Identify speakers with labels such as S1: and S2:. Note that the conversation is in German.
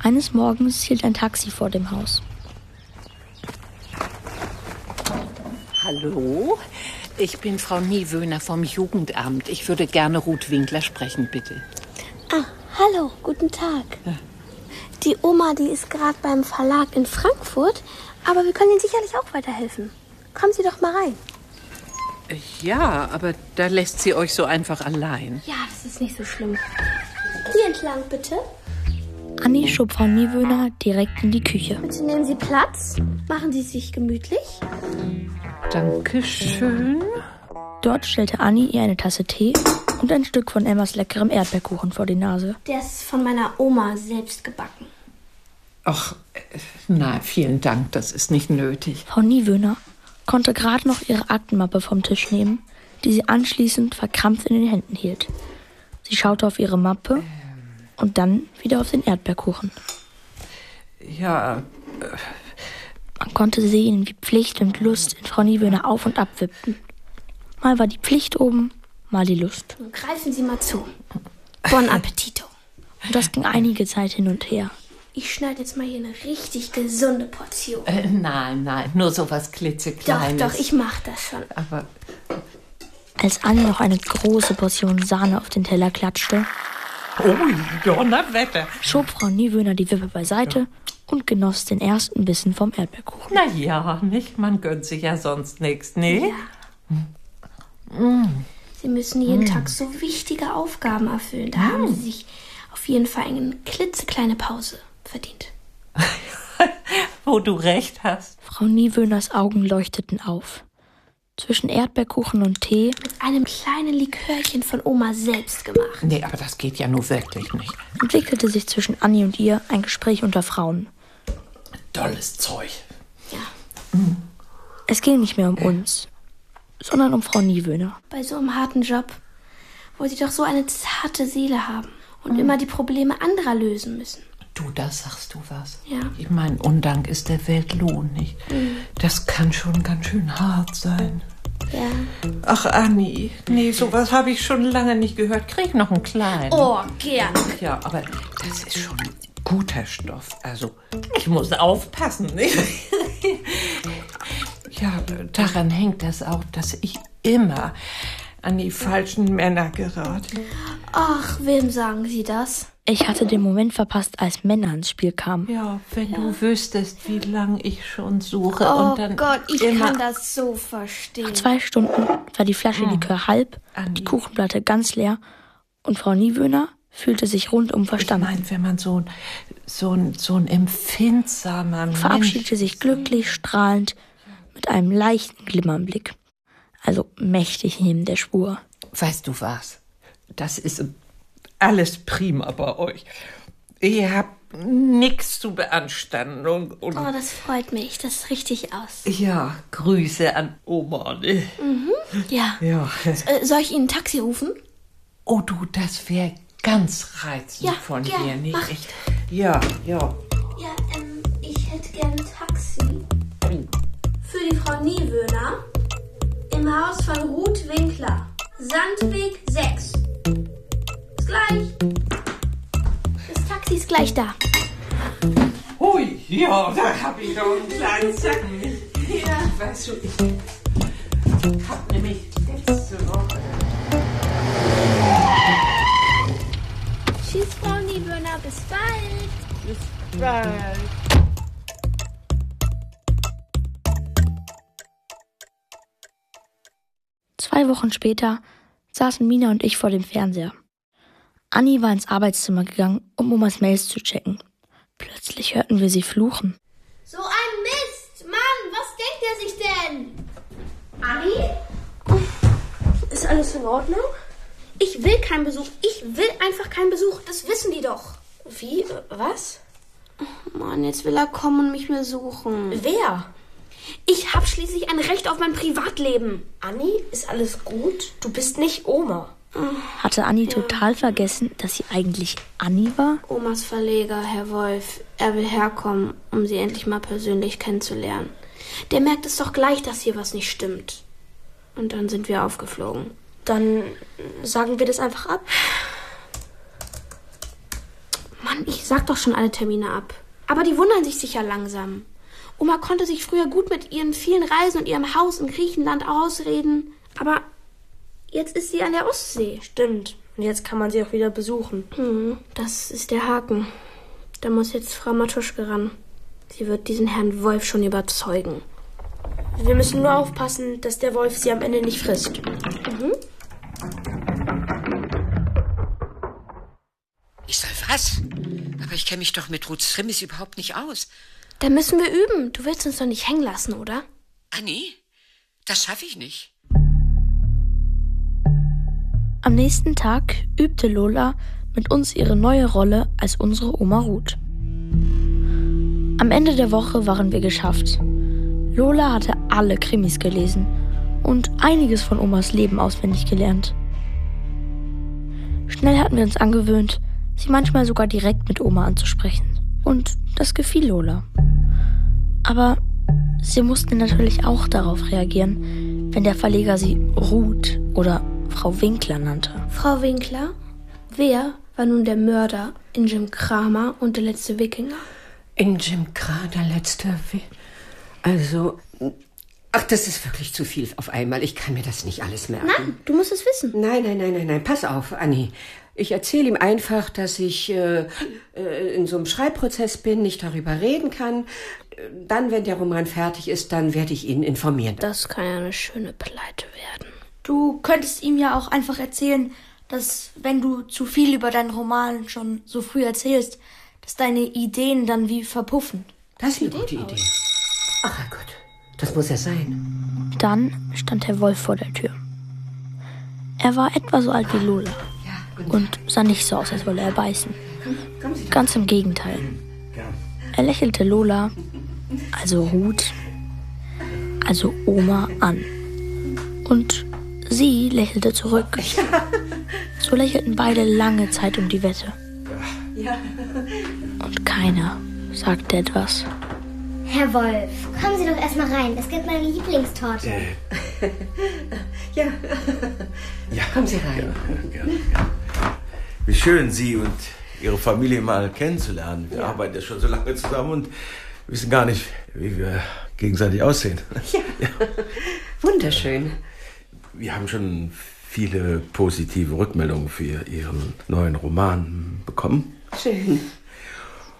S1: Eines Morgens hielt ein Taxi vor dem Haus.
S2: Hallo, ich bin Frau Niewöhner vom Jugendamt. Ich würde gerne Ruth Winkler sprechen, bitte.
S3: Ah, hallo, guten Tag. Ja. Die Oma, die ist gerade beim Verlag in Frankfurt, aber wir können Ihnen sicherlich auch weiterhelfen. Kommen Sie doch mal rein.
S2: Ja, aber da lässt sie euch so einfach allein.
S3: Ja, das ist nicht so schlimm. Hier entlang, bitte.
S1: Anni schob Frau Niewöhner direkt in die Küche.
S3: Bitte nehmen Sie Platz. Machen Sie sich gemütlich.
S2: Dankeschön.
S1: Dort stellte Anni ihr eine Tasse Tee und ein Stück von Emmas leckerem Erdbeerkuchen vor die Nase.
S3: Der ist von meiner Oma selbst gebacken.
S2: Ach, na, vielen Dank, das ist nicht nötig.
S1: Frau Niewöhner konnte gerade noch ihre Aktenmappe vom Tisch nehmen, die sie anschließend verkrampft in den Händen hielt. Sie schaute auf ihre Mappe und dann wieder auf den Erdbeerkuchen.
S2: Ja.
S1: Man konnte sehen, wie Pflicht und Lust in Frau Niewöhner auf und ab wippten. Mal war die Pflicht oben, mal die Lust.
S3: Nun greifen Sie mal zu. Bon Appetito.
S1: Und das ging einige Zeit hin und her.
S3: Ich schneide jetzt mal hier eine richtig gesunde Portion.
S2: Nein, nur so was klitzekleines.
S3: Doch, ich mach das schon.
S2: Aber
S1: als Anni noch eine große Portion Sahne auf den Teller klatschte,
S2: Donnerwetter,
S1: schob Frau Niewöhner die Wippe beiseite und genoss den ersten Bissen vom Erdbeerkuchen.
S2: Na ja, nicht? Man gönnt sich ja sonst nichts, ne?
S3: Ja. Sie müssen jeden Tag so wichtige Aufgaben erfüllen. Da haben Sie sich auf jeden Fall eine klitzekleine Pause verdient.
S2: Wo du recht hast.
S1: Frau Niewöhners Augen leuchteten auf. Zwischen Erdbeerkuchen und Tee
S3: mit einem kleinen Likörchen von Oma selbst gemacht.
S2: Nee, aber das geht ja nur wirklich nicht.
S1: Entwickelte sich zwischen Anni und ihr ein Gespräch unter Frauen.
S2: Tolles Zeug.
S3: Ja.
S1: Es ging nicht mehr um uns, sondern um Frau Niewöhner.
S3: Bei so einem harten Job, wo Sie doch so eine zarte Seele haben und immer die Probleme anderer lösen müssen.
S2: Du, da sagst du was.
S3: Ja.
S2: Ich meine, Undank ist der Welt Lohn, nicht? Das kann schon ganz schön hart sein.
S3: Ja.
S2: Ach, Anni, nee, sowas habe ich schon lange nicht gehört. Krieg noch einen kleinen.
S3: Oh, gern.
S2: Ja, aber das ist schon guter Stoff. Also, ich muss aufpassen, nicht? Ja, daran hängt das auch, dass ich immer an die falschen Männer gerate.
S3: Ach, wem sagen Sie das?
S1: Ich hatte den Moment verpasst, als Männer ins Spiel kamen.
S2: Ja, wenn du wüsstest, wie lange ich schon suche.
S3: Oh
S2: und dann
S3: Gott, ich
S2: immer
S3: kann das so verstehen.
S1: Nach 2 Stunden war die Flasche Likör halb, die Kuchenplatte ganz leer und Frau Niewöhner fühlte sich rundum verstanden.
S2: Ich meine, wenn man so ein empfindsamer Mensch
S1: verabschiedete sich glücklich, strahlend, mit einem leichten Glimmer im Blick. Also mächtig neben der Spur.
S2: Weißt du was? Das ist alles prima bei euch. Ihr habt nichts zu beanstanden. Und
S3: Oh, das freut mich. Das ist richtig aus.
S2: Ja, Grüße an Oma. Ne?
S3: Ja.
S2: Ja.
S3: Soll ich Ihnen ein Taxi rufen?
S2: Oh du, das wäre ganz reizend
S3: Ja,
S2: von
S3: gern.
S2: dir, nicht?
S3: Mach.
S2: Echt? Ja.
S3: Ja, ich hätte gern ein Taxi. Für die Frau Niewöhner. Im Haus von Ruth Winkler. Sandweg 6. Bis gleich. Das Taxi ist gleich da.
S2: Hui, ja, da hab ich doch einen kleinen Zacken. Ja. Weißt du, ich hab nämlich letzte Woche...
S3: Tschüss, Frau Niewöhner. Bis bald.
S2: Bis bald.
S1: Zwei Wochen später saßen Mina und ich vor dem Fernseher. Anni war ins Arbeitszimmer gegangen, um Omas Mails zu checken. Plötzlich hörten wir sie fluchen.
S3: So ein Mist! Mann, was denkt er sich denn? Anni? Ist alles in Ordnung? Ich will keinen Besuch. Ich will einfach keinen Besuch. Das wissen die doch. Wie? Was? Oh Mann, jetzt will er kommen und mich besuchen. Wer? Ich habe schließlich ein Recht auf mein Privatleben.
S4: Anni, ist alles gut? Du bist nicht Oma.
S1: Hatte Anni total vergessen, dass sie eigentlich Anni war?
S3: Omas Verleger, Herr Wolf, er will herkommen, um sie endlich mal persönlich kennenzulernen. Der merkt es doch gleich, dass hier was nicht stimmt. Und dann sind wir aufgeflogen.
S4: Dann sagen wir das einfach ab.
S3: Mann, Mann, ich sag doch schon alle Termine ab. Aber die wundern sich sicher langsam. Oma konnte sich früher gut mit ihren vielen Reisen und ihrem Haus in Griechenland ausreden. Aber jetzt ist sie an der Ostsee.
S4: Stimmt. Und jetzt kann man sie auch wieder besuchen.
S3: Das ist der Haken. Da muss jetzt Frau Matuschke ran. Sie wird diesen Herrn Wolf schon überzeugen.
S4: Wir müssen nur aufpassen, dass der Wolf sie am Ende nicht frisst.
S2: Ich soll was? Aber ich kenne mich doch mit Ruths Trimmis überhaupt nicht aus.
S3: Da müssen wir üben. Du willst uns doch nicht hängen lassen, oder?
S2: Anni, das schaffe ich nicht.
S1: Am nächsten Tag übte Lola mit uns ihre neue Rolle als unsere Oma Ruth. Am Ende der Woche waren wir geschafft. Lola hatte alle Krimis gelesen und einiges von Omas Leben auswendig gelernt. Schnell hatten wir uns angewöhnt, sie manchmal sogar direkt mit Oma anzusprechen. Und das gefiel Lola. Aber sie musste natürlich auch darauf reagieren, wenn der Verleger sie Ruth oder Frau Winkler nannte.
S3: Frau Winkler? Wer war nun der Mörder in Jim Kramer und der letzte Wikinger?
S2: In Jim Kramer, der letzte... Also... Ach, das ist wirklich zu viel auf einmal. Ich kann mir das nicht alles merken.
S3: Nein, du musst es wissen.
S2: Nein. Pass auf, Anni. Ich erzähle ihm einfach, dass ich in so einem Schreibprozess bin, nicht darüber reden kann. Dann, wenn der Roman fertig ist, dann werde ich ihn informieren.
S3: Das kann ja eine schöne Pleite werden.
S1: Du könntest ihm ja auch einfach erzählen, dass wenn du zu viel über deinen Roman schon so früh erzählst, dass deine Ideen dann wie verpuffen.
S2: Das ist eine gute Idee. Ach Herrgott, das muss ja sein.
S1: Dann stand Herr Wolf vor der Tür. Er war etwa so alt wie Lola und sah nicht so aus, als wolle er beißen. Ganz im Gegenteil. Er lächelte Lola, also Ruth, also Oma an. Und sie lächelte zurück. So lächelten beide lange Zeit um die Wette. Und keiner sagte etwas.
S5: Herr Wolf, kommen Sie doch erstmal rein. Es gibt meine Lieblingstorte.
S2: Ja, kommen Sie rein.
S6: Gerne. Wie schön, Sie und Ihre Familie mal kennenzulernen. Wir arbeiten ja schon so lange zusammen und wissen gar nicht, wie wir gegenseitig aussehen.
S2: Ja. Wunderschön.
S6: Wir haben schon viele positive Rückmeldungen für Ihren neuen Roman bekommen.
S2: Schön.